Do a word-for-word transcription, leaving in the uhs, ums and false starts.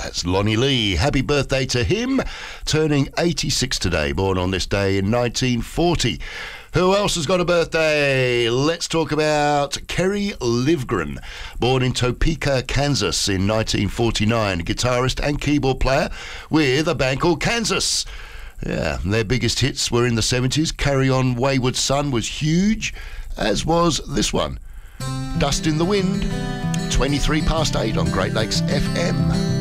That's Lonnie Lee. Happy birthday to him, turning eighty-six today, born on this day in nineteen forty. Who else has got a birthday? Let's talk about Kerry Livgren, born in Topeka, Kansas in nineteen forty-nine, guitarist and keyboard player with a band called Kansas. Yeah, their biggest hits were in the seventies. Carry On Wayward Son was huge, as was this one. Dust in the Wind, twenty-three past eight on Great Lakes F M.